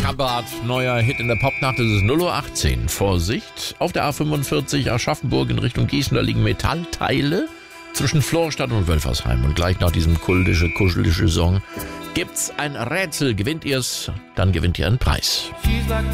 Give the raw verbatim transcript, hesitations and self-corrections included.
Kabat, neuer Hit in der Popnacht, es ist null Uhr achtzehn. Vorsicht, auf der A fünfundvierzig Aschaffenburg in Richtung Gießen, da liegen Metallteile zwischen Florstadt und Wölfersheim. Und gleich nach diesem kultische, kuschelige Song gibt's ein Rätsel. Gewinnt ihr's, dann gewinnt ihr einen Preis. She's like